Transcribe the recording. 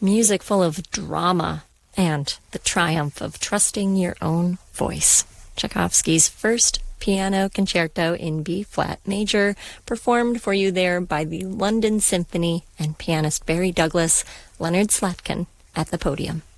Music full of drama and the triumph of trusting your own voice. Tchaikovsky's first piano concerto in B-flat major, performed for you there by the London Symphony and pianist Barry Douglas, Leonard Slatkin at the podium.